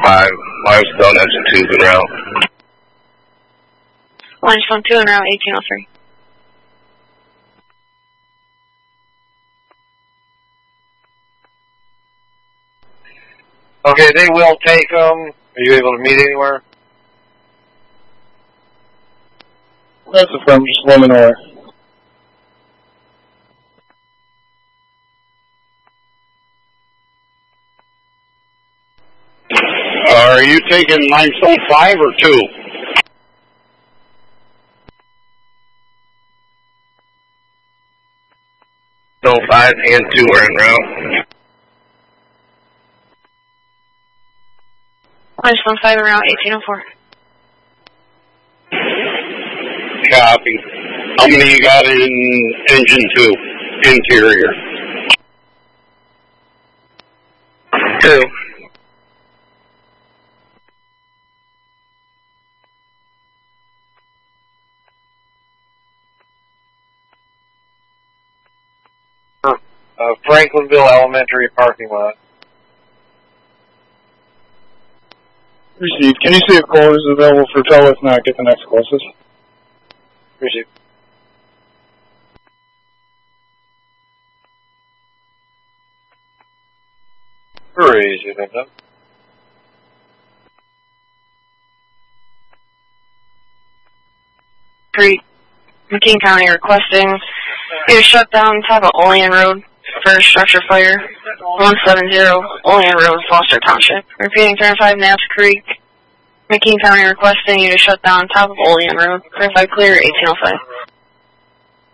5, Limestone engine 2's en route. Limestone 2 en route, 1803. Okay, they will take them. Are you able to meet anywhere? That's affirmed, just let me know where. Are you taking Limestone 5 or 2? So 5 and 2 are en route. Limestone 5 en route, 1804. Copy. How many you got in engine 2, interior? 2. Franklinville Elementary parking lot. Received. Can you see if Cole is available for tow? If not, get the next closest. Received. Raise your hand up. Creek, McKean County requesting you to shut down top of Olean Road for structure fire. 170 Olean Road, Foster Township. Repeating, turn 5 Naps Creek. McKean County requesting you to shut down top of Olean Road. Turn 5 clear, 1805.